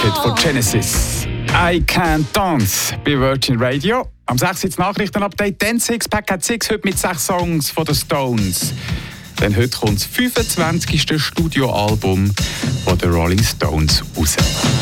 Hit von Genesis. I Can't Dance bei Virgin Radio. Am 6. Uhr Nachrichtenupdate. Dann Sixpack hat 6 heute mit 6 Songs von den Stones. Denn heute kommt das 25. Studioalbum von den Rolling Stones raus.